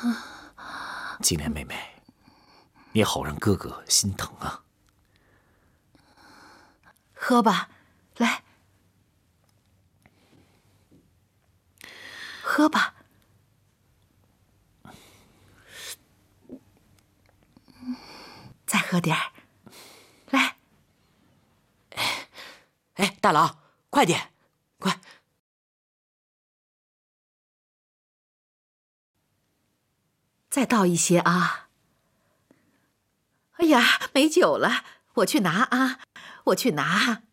金莲妹妹，你好让哥哥心疼啊。 喝吧，来，喝吧。再喝点儿，来。 哎，大郎，快点，快！ 再倒一些啊！哎呀，没酒了，我去拿啊，我去拿。